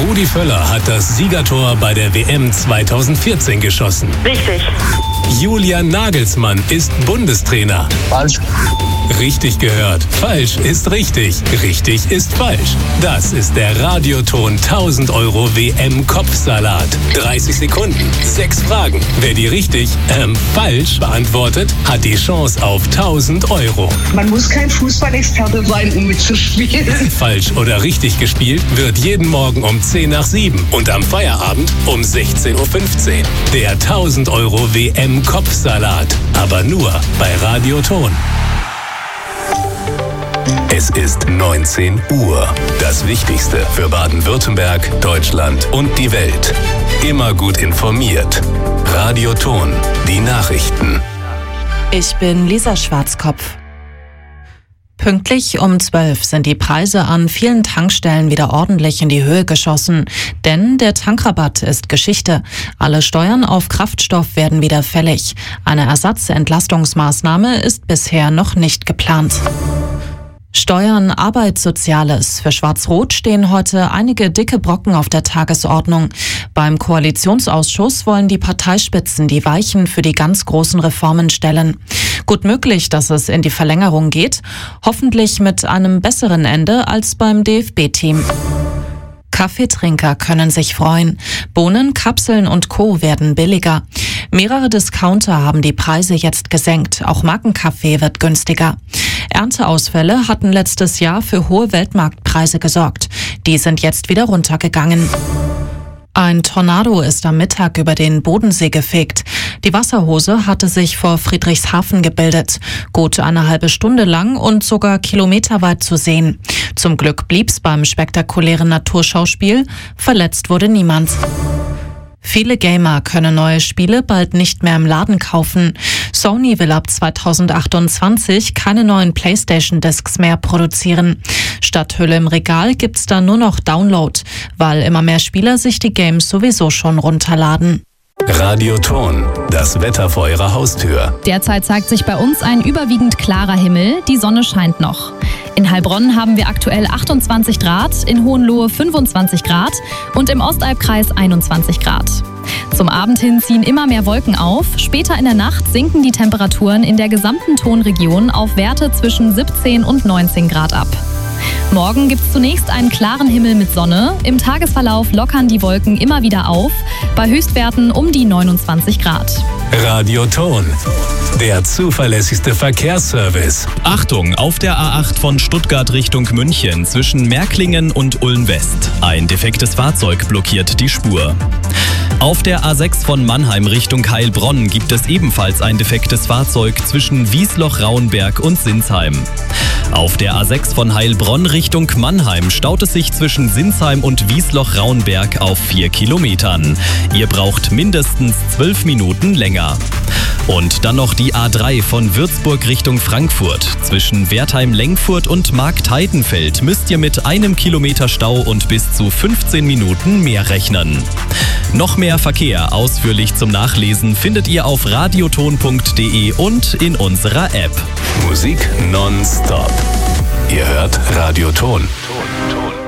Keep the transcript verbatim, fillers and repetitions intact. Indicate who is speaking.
Speaker 1: Rudi Völler hat das Siegertor bei der W M zweitausendvierzehn geschossen.
Speaker 2: Richtig.
Speaker 1: Julian Nagelsmann ist Bundestrainer.
Speaker 3: Falsch.
Speaker 1: Richtig gehört. Falsch ist richtig. Richtig ist falsch. Das ist der Radioton tausend Euro W M-Kopfsalat. dreißig Sekunden, sechs Fragen. Wer die richtig, ähm, falsch beantwortet, hat die Chance auf tausend Euro.
Speaker 2: Man muss kein Fußballexperte sein, um mitzuspielen.
Speaker 1: Falsch oder richtig gespielt wird jeden Morgen um zehn nach sieben und am Feierabend um sechzehn Uhr fünfzehn. Der tausend Euro W M-Kopfsalat. Aber nur bei Radioton. Es ist neunzehn Uhr. Das Wichtigste für Baden-Württemberg, Deutschland und die Welt. Immer gut informiert. Radioton. Die Nachrichten.
Speaker 4: Ich bin Lisa Schwarzkopf. Pünktlich um zwölf sind die Preise an vielen Tankstellen wieder ordentlich in die Höhe geschossen. Denn der Tankrabatt ist Geschichte. Alle Steuern auf Kraftstoff werden wieder fällig. Eine Ersatzentlastungsmaßnahme ist bisher noch nicht geplant. Steuern, Arbeit, Soziales. Für Schwarz-Rot stehen heute einige dicke Brocken auf der Tagesordnung. Beim Koalitionsausschuss wollen die Parteispitzen die Weichen für die ganz großen Reformen stellen. Gut möglich, dass es in die Verlängerung geht, hoffentlich mit einem besseren Ende als beim D F B-Team. Kaffeetrinker können sich freuen. Bohnen, Kapseln und Co. werden billiger. Mehrere Discounter haben die Preise jetzt gesenkt. Auch Markenkaffee wird günstiger. Ernteausfälle hatten letztes Jahr für hohe Weltmarktpreise gesorgt. Die sind jetzt wieder runtergegangen. Ein Tornado ist am Mittag über den Bodensee gefegt. Die Wasserhose hatte sich vor Friedrichshafen gebildet. Gut eine halbe Stunde lang und sogar kilometerweit zu sehen. Zum Glück blieb's beim spektakulären Naturschauspiel. Verletzt wurde niemand. Viele Gamer können neue Spiele bald nicht mehr im Laden kaufen. Sony will ab zweitausendachtundzwanzig keine neuen PlayStation-Discs mehr produzieren. Statt Hülle im Regal gibt's da nur noch Download, weil immer mehr Spieler sich die Games sowieso schon runterladen.
Speaker 1: Radioton. Das Wetter vor Ihrer Haustür.
Speaker 5: Derzeit zeigt sich bei uns ein überwiegend klarer Himmel. Die Sonne scheint noch. In Heilbronn haben wir aktuell achtundzwanzig Grad, in Hohenlohe fünfundzwanzig Grad und im Ostalbkreis einundzwanzig Grad. Zum Abend hin ziehen immer mehr Wolken auf. Später in der Nacht sinken die Temperaturen in der gesamten Tonregion auf Werte zwischen siebzehn und neunzehn Grad ab. Morgen gibt es zunächst einen klaren Himmel mit Sonne. Im Tagesverlauf lockern die Wolken immer wieder auf, bei Höchstwerten um die neunundzwanzig Grad.
Speaker 1: Radioton. Der zuverlässigste Verkehrsservice.
Speaker 6: Achtung, auf der A acht von Stuttgart Richtung München zwischen Märklingen und Ulm-West. Ein defektes Fahrzeug blockiert die Spur. Auf der A sechs von Mannheim Richtung Heilbronn gibt es ebenfalls ein defektes Fahrzeug zwischen Wiesloch-Rauenberg und Sinsheim. Auf der A sechs von Heilbronn Richtung Mannheim staut es sich zwischen Sinsheim und Wiesloch-Rauenberg auf vier Kilometern. Ihr braucht mindestens zwölf Minuten länger. Und dann noch die A drei von Würzburg Richtung Frankfurt. Zwischen Wertheim-Lengfurt und Marktheidenfeld müsst ihr mit einem Kilometer Stau und bis zu fünfzehn Minuten mehr rechnen. Noch mehr Verkehr ausführlich zum Nachlesen findet ihr auf radioton punkt de und in unserer App.
Speaker 1: Musik nonstop. Ihr hört Radioton.